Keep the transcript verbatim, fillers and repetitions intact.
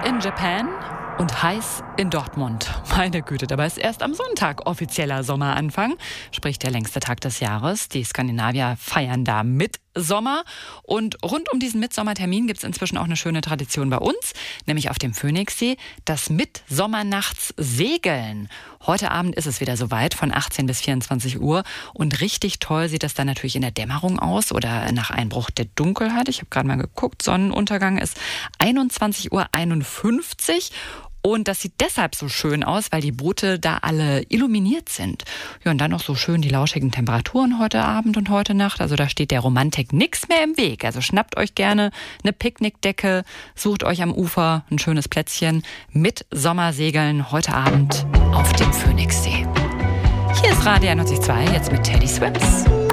in Japan und heiß in Dortmund. Meine Güte, dabei ist erst am Sonntag offizieller Sommeranfang, sprich der längste Tag des Jahres. Die Skandinavier feiern da Mittsommer. Und rund um diesen Mitsommertermin gibt es inzwischen auch eine schöne Tradition bei uns, nämlich auf dem Phoenixsee, das Mittsommernachts-Segeln. Heute Abend ist es wieder soweit, von achtzehn bis vierundzwanzig Uhr. Und richtig toll sieht das dann natürlich in der Dämmerung aus oder nach Einbruch der Dunkelheit. Ich habe gerade mal geguckt, Sonnenuntergang ist einundzwanzig Uhr einundfünfzig. Und das sieht deshalb so schön aus, weil die Boote da alle illuminiert sind. Ja, und dann noch so schön die lauschigen Temperaturen heute Abend und heute Nacht. Also da steht der Romantik nichts mehr im Weg. Also schnappt euch gerne eine Picknickdecke, sucht euch am Ufer ein schönes Plätzchen mit Sommersegeln heute Abend auf dem Phoenixsee. Hier ist Radio einundneunzig Komma zwei, jetzt mit Teddy Swims.